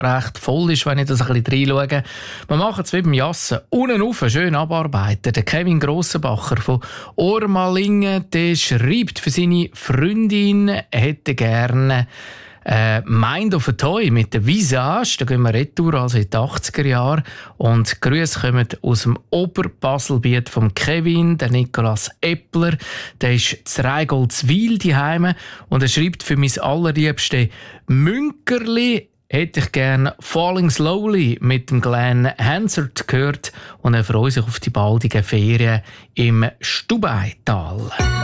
recht voll ist, wenn ich das ein bisschen reinschaue. Wir machen es wie beim Jassen. Unten rauf, schön abarbeiten. Der Kevin Grossenbacher von Ormalingen, der schreibt für seine Freundin, hätte gerne Mind of a Toy mit der Visage. Da gehen wir retour, also in die 80er Jahre. Und die Grüße kommen aus dem Oberbaselbiet von Kevin, der Nikolaus Eppler. Der ist zu Reigoldswil daheim und er schreibt für mein allerliebste Münkerli hätte ich gerne Falling Slowly mit dem Glenn Hansard gehört und er freut sich auf die baldigen Ferien im Stubaital.